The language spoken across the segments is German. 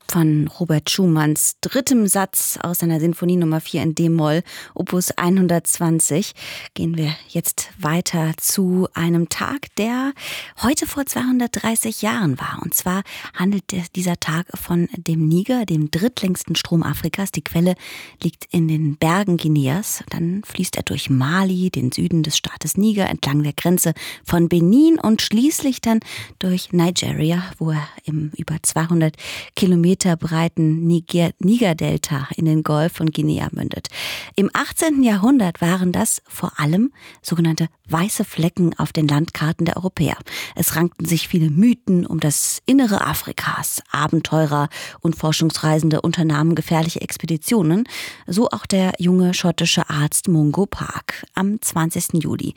von Robert Schumanns drittem Satz aus seiner Sinfonie Nummer 4 in D-Moll, Opus 120, gehen wir jetzt weiter zu einem Tag, der heute vor 230 Jahren war. Und zwar handelt dieser Tag von dem Niger, dem drittlängsten Strom Afrikas. Die Quelle liegt in den Bergen Guineas. Dann fließt er durch Mali, den Süden des Staates Niger, entlang der Grenze von Benin und schließlich dann durch Nigeria, wo er im über 200 Kilometer breiten Niger-Delta in den Golf von Guinea mündet. Im 18. Jahrhundert waren das vor allem sogenannte weiße Flecken auf den Landkarten der Europäer. Es rankten sich viele Mythen um das Innere Afrikas. Abenteurer und Forschungsreisende unternahmen gefährliche Expeditionen. So auch der junge schottische Arzt Mungo Park. Am 20. Juli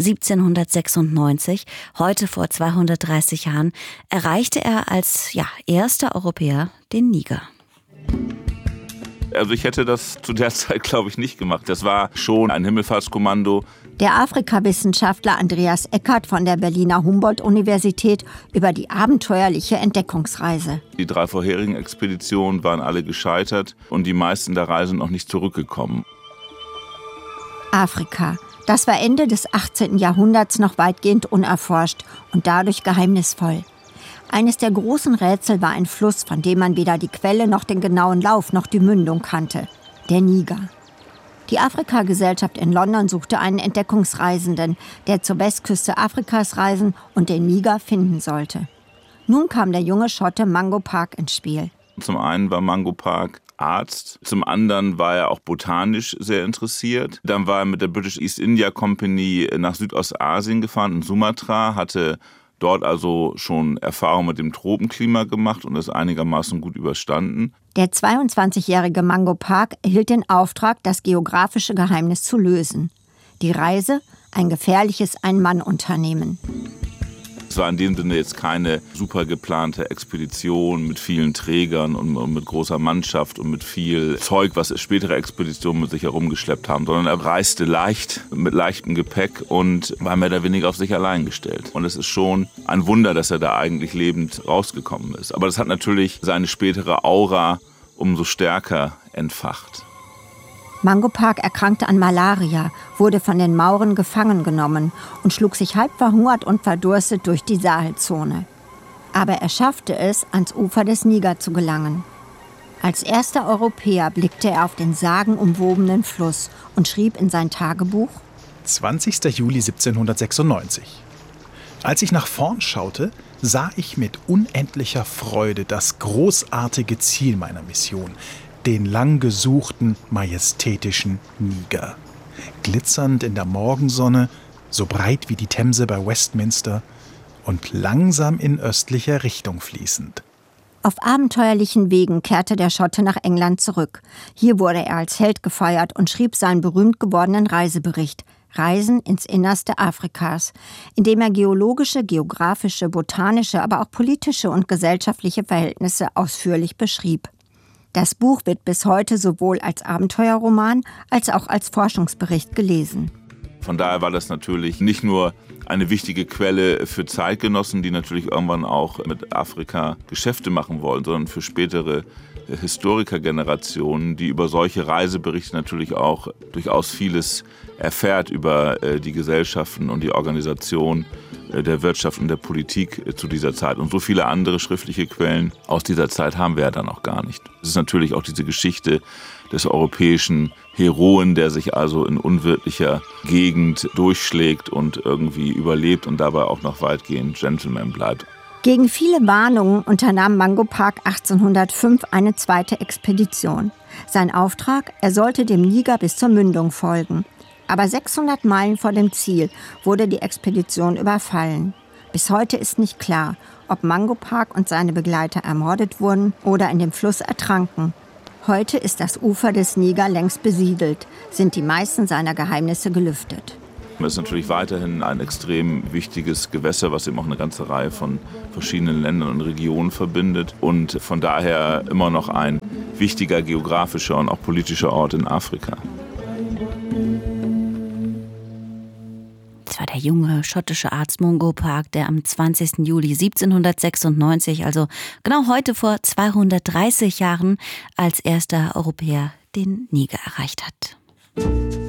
1796, heute vor 230 Jahren, erreichte er als erster Europäer den Niger. Also ich hätte das zu der Zeit, glaube ich, nicht gemacht. Das war schon ein Himmelfahrtskommando. Der Afrikawissenschaftler Andreas Eckert von der Berliner Humboldt-Universität über die abenteuerliche Entdeckungsreise. Die 3 vorherigen Expeditionen waren alle gescheitert und die meisten der Reisen noch nicht zurückgekommen. Afrika. Das war Ende des 18. Jahrhunderts noch weitgehend unerforscht und dadurch geheimnisvoll. Eines der großen Rätsel war ein Fluss, von dem man weder die Quelle noch den genauen Lauf noch die Mündung kannte. Der Niger. Die Afrika-Gesellschaft in London suchte einen Entdeckungsreisenden, der zur Westküste Afrikas reisen und den Niger finden sollte. Nun kam der junge Schotte Mungo Park ins Spiel. Zum einen war Mungo Park Arzt, zum anderen war er auch botanisch sehr interessiert. Dann war er mit der British East India Company nach Südostasien gefahren, in Sumatra, hatte dort also schon Erfahrung mit dem Tropenklima gemacht und das einigermaßen gut überstanden. Der 22-jährige Mungo Park erhielt den Auftrag, das geografische Geheimnis zu lösen. Die Reise, ein gefährliches Ein-Mann-Unternehmen. Es war in dem Sinne jetzt keine super geplante Expedition mit vielen Trägern und mit großer Mannschaft und mit viel Zeug, was spätere Expeditionen mit sich herumgeschleppt haben, sondern er reiste leicht, mit leichtem Gepäck und war mehr oder weniger auf sich allein gestellt. Und es ist schon ein Wunder, dass er da eigentlich lebend rausgekommen ist. Aber das hat natürlich seine spätere Aura umso stärker entfacht. Mungo Park erkrankte an Malaria, wurde von den Mauren gefangen genommen und schlug sich halb verhungert und verdurstet durch die Sahelzone. Aber er schaffte es, ans Ufer des Niger zu gelangen. Als erster Europäer blickte er auf den sagenumwobenen Fluss und schrieb in sein Tagebuch: 20. Juli 1796. Als ich nach vorn schaute, sah ich mit unendlicher Freude das großartige Ziel meiner Mission, den lang gesuchten, majestätischen Niger. Glitzernd in der Morgensonne, so breit wie die Themse bei Westminster und langsam in östlicher Richtung fließend. Auf abenteuerlichen Wegen kehrte der Schotte nach England zurück. Hier wurde er als Held gefeiert und schrieb seinen berühmt gewordenen Reisebericht Reisen ins Innerste Afrikas, in dem er geologische, geografische, botanische, aber auch politische und gesellschaftliche Verhältnisse ausführlich beschrieb. Das Buch wird bis heute sowohl als Abenteuerroman als auch als Forschungsbericht gelesen. Von daher war das natürlich nicht nur eine wichtige Quelle für Zeitgenossen, die natürlich irgendwann auch mit Afrika Geschäfte machen wollen, sondern für spätere Historikergenerationen, die über solche Reiseberichte natürlich auch durchaus vieles erfährt über die Gesellschaften und die Organisation der Wirtschaft und der Politik zu dieser Zeit. Und so viele andere schriftliche Quellen aus dieser Zeit haben wir ja dann auch gar nicht. Es ist natürlich auch diese Geschichte des europäischen Heroen, der sich also in unwirtlicher Gegend durchschlägt und irgendwie überlebt und dabei auch noch weitgehend Gentleman bleibt. Gegen viele Warnungen unternahm Mungo Park 1805 eine zweite Expedition. Sein Auftrag, er sollte dem Niger bis zur Mündung folgen. Aber 600 Meilen vor dem Ziel wurde die Expedition überfallen. Bis heute ist nicht klar, ob Mungo Park und seine Begleiter ermordet wurden oder in dem Fluss ertranken. Heute ist das Ufer des Niger längst besiedelt, sind die meisten seiner Geheimnisse gelüftet. Es ist natürlich weiterhin ein extrem wichtiges Gewässer, was eben auch eine ganze Reihe von verschiedenen Ländern und Regionen verbindet und von daher immer noch ein wichtiger geografischer und auch politischer Ort in Afrika. Das war der der junge schottische Arzt Mungo Park, der am 20. Juli 1796, also genau heute vor 230 Jahren, als erster Europäer den Niger erreicht hat.